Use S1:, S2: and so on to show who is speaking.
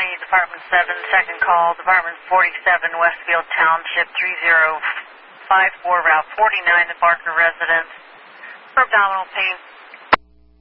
S1: County, Department 7, second call, Department 47, Westfield Township, 3054, Route 49, the Barker residence. For abdominal pain,